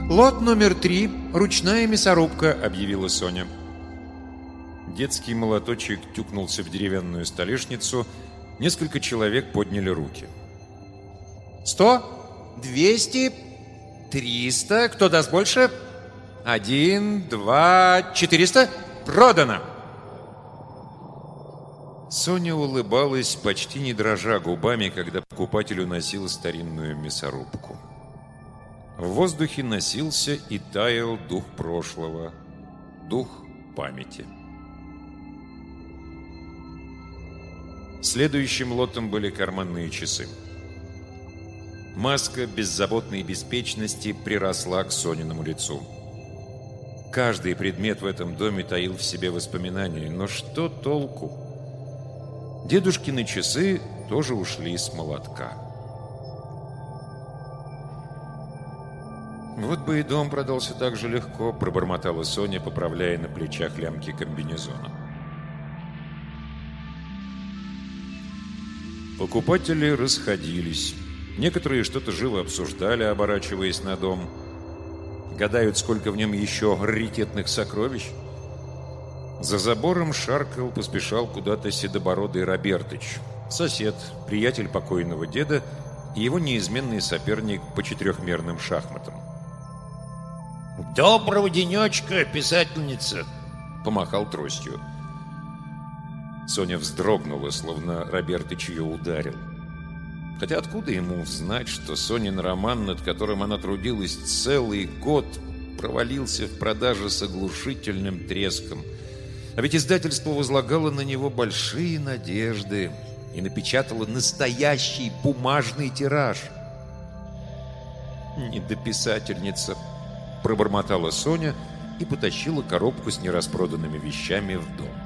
«Лот номер 3, ручная мясорубка», — объявила Соня. Детский молоточек тюкнулся в деревянную столешницу. Несколько человек подняли руки. 100, 200, 300. Кто даст больше? 1, 2, 400. Продано. Соня улыбалась, почти не дрожа губами, когда покупатель уносил старинную мясорубку. В воздухе носился и таял дух прошлого, дух памяти. Следующим лотом были карманные часы. Маска беззаботной беспечности приросла к Сониному лицу. Каждый предмет в этом доме таил в себе воспоминания, но что толку? Дедушкины часы тоже ушли с молотка. «Вот бы и дом продался так же легко», — пробормотала Соня, поправляя на плечах лямки комбинезона. Покупатели расходились. Некоторые что-то живо обсуждали, оборачиваясь на дом. Гадают, сколько в нем еще раритетных сокровищ. За забором шаркал, поспешал куда-то седобородый Робертыч, сосед, приятель покойного деда и его неизменный соперник по четырехмерным шахматам. «Доброго денечка, писательница!» — помахал тростью. Соня вздрогнула, словно Робертыч ее ударил. Хотя откуда ему знать, что Сонин роман, над которым она трудилась целый год, провалился в продаже с оглушительным треском? А ведь издательство возлагало на него большие надежды и напечатало настоящий бумажный тираж. «Недописательница», — пробормотала Соня и потащила коробку с нераспроданными вещами в дом.